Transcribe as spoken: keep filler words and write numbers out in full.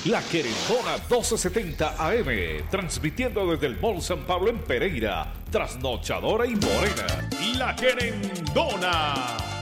La Querendona doce setenta A M, transmitiendo desde el Mall San Pablo en Pereira, Trasnochadora y Morena. La Querendona.